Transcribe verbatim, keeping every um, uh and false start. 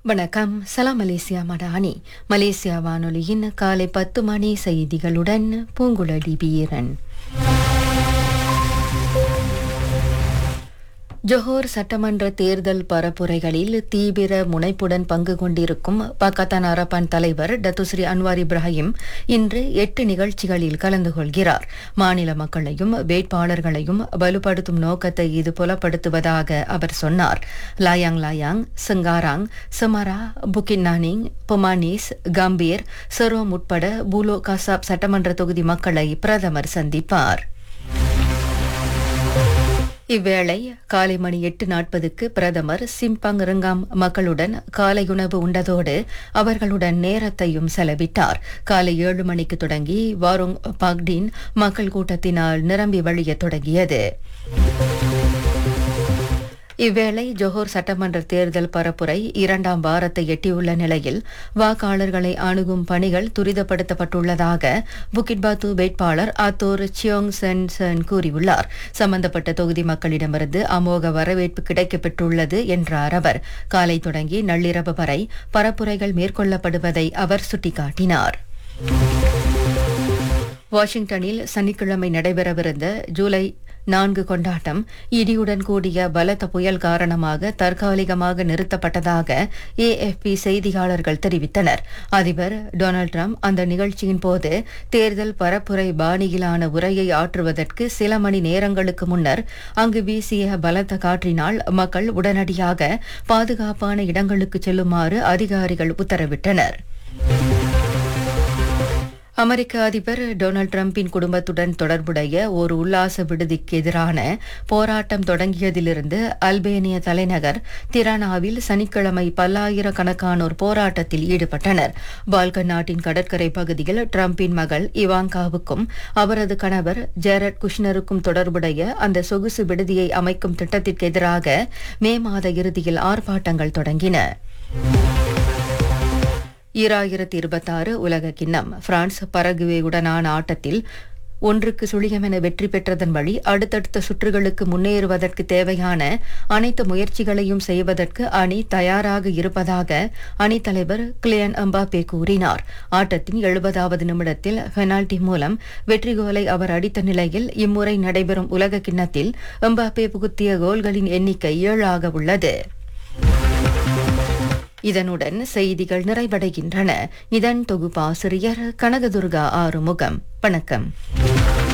வணக்கம். சலாம் Malaysia Madani. Malaysia வானொலியின் காலை பத்து மணி செய்திகளுடன் பூங்குழலி வீரன். ஜொஹோர் சட்டமன்ற தேர்தல் பரப்புரைகளில் தீவிர முனைப்புடன் பங்கு கொண்டிருக்கும் பக்கத்தான் அரபான் தலைவர் டத்துஸ்ரீ அன்வார் இப்ராஹிம் இன்று எட்டு நிகழ்ச்சிகளில் கலந்து கொள்கிறார். மாநில மக்களையும் வேட்பாளர்களையும் வலுப்படுத்தும் நோக்கத்தை இது புலப்படுத்துவதாக அவர் சொன்னார். லாயாங் லாயாங், சிங்காராங், செமரா, புக்கின்னானிங், பொமானிஸ், கம்பீர், செரோம் உட்பட பூலோ கசாப் சட்டமன்ற தொகுதி மக்களை பிரதமர் சந்திப்பார். இவ்வேளை காலை மணி எட்டு நாற்பதுக்கு பிரதமர் சிம்பங் ரிங்காம் மக்களுடன் காலையுணவு உண்டதோடு அவர்களுடன் நேரத்தையும் செலவிட்டார். காலை ஏழு மணிக்கு தொடங்கி வாரோங் பாக்டின் மக்கள் கூட்டத்தினால் நிரம்பி வழியத் தொடங்கியது. இவ்வேளை ஜொஹோர் சட்டமன்ற தேர்தல் பரப்புரை இரண்டாம் வாரத்தை எட்டியுள்ள நிலையில் வாக்காளர்களை அணுகும் பணிகள் துரிதப்படுத்தப்பட்டுள்ளதாக புக்கிட் பாத்து வேட்பாளர் ஆத்தோர் சியோங் சென் சென் கூறியுள்ளார். சம்பந்தப்பட்ட தொகுதி மக்களிடமிருந்து அமோக வரவேற்பு கிடைக்கப்பெற்றுள்ளது என்றார் அவர். காலை தொடங்கி நள்ளிரவு வரை பரப்புரைகள் மேற்கொள்ளப்படுவதை அவர் சுட்டிக்காட்டினார். வாஷிங்டனில் சனிக்கிழமை நடைபெறவிருந்த ஜூலை நான்கு கொண்டாட்டம் இடியுடன் கூடிய பலத்த புயல் காரணமாக தற்காலிகமாக நிறுத்தப்பட்டதாக ஏஎஃப்பி செய்தியாளர்கள் தெரிவித்தனர். அதிபர் டொனால்ட் ட்ரம்ப் அந்த நிகழ்ச்சியின் போது தேர்தல் பரப்புரை பாணியிலான உரையை ஆற்றுவதற்கு சில மணி நேரங்களுக்கு முன்னர் அங்கு வீசிய பலத்த காற்றினால் மக்கள் உடனடியாக பாதுகாப்பான இடங்களுக்கு செல்லுமாறு அதிகாரிகள் உத்தரவிட்டனர். அமெரிக்க அதிபர் டொனால்ட் ட்ரம்பின் குடும்பத்துடன் தொடர்புடைய ஒரு உல்லாச விடுதிக்கு எதிரான போராட்டம் தொடங்கியதிலிருந்து அல்பேனிய தலைநகர் திரானாவில் சனிக்கிழமை பல்லாயிரக்கணக்கானோர் போராட்டத்தில் ஈடுபட்டனர். பால்கன் நாட்டின் கடற்கரை பகுதியில் ட்ரம்பின் மகள் இவாங்காவுக்கும் அவரது கணவர் ஜெரட் குஷ்னருக்கும் தொடர்புடைய அந்த சொகுசு விடுதியை அமைக்கும் திட்டத்திற்கு எதிராக மே மாத இறுதியில் ஆர்ப்பாட்டங்கள் தொடங்கின. ஈராயிரத்தி இருபத்தாறு உலக கிண்ணம் பிரான்ஸ் பரகுவேயுடனான ஆட்டத்தில் ஒன்றுக்கு சுழியம் என வெற்றி பெற்றதன் வழி அடுத்தடுத்த சுற்றுகளுக்கு முன்னேறுவதற்கு தேவையான அனைத்து முயற்சிகளையும் செய்வதற்கு அணி தயாராக இருப்பதாக அணித் தலைவர் கிலியன் எம்பாப்பே கூறினார். ஆட்டத்தின் எழுபதாவது நிமிடத்தில் பெனால்டி மூலம் வெற்றி கோலை அவர் அடித்த நிலையில் இம்முறை நடைபெறும் உலக கிண்ணத்தில் எம்பாப்பே புகுத்திய கோல்களின் எண்ணிக்கை ஏழாக உள்ளது. இதனுடன் செய்திகள் நிறைவடைகின்றன. இதன் தொகுப்பாசிரியர் கனகதுர்கா ஆறுமுகம். வணக்கம்.